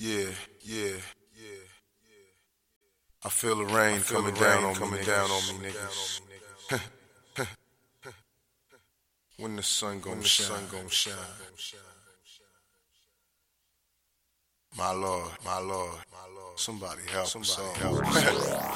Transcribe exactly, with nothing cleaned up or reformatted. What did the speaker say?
Yeah, yeah, yeah. I feel the rain feel coming the rain down on coming me, down on me, niggas. When the sun gon' when shine, the sun gon' shine. My Lord, my Lord, my Lord. Somebody help, somebody help.